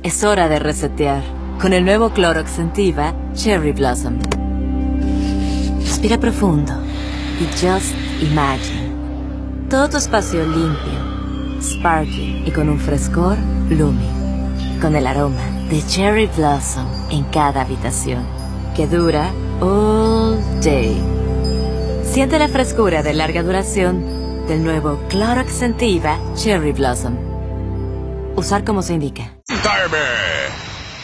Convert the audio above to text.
Es hora de resetear con el nuevo Clorox Scentiva Cherry Blossom. Respira profundo y just imagine. Todo tu espacio limpio, sparkly y con un frescor blooming. Con el aroma de Cherry Blossom en cada habitación, que dura all day. Siente la frescura de larga duración del nuevo Clorox Scentiva Cherry Blossom. Usar como se indica. Time.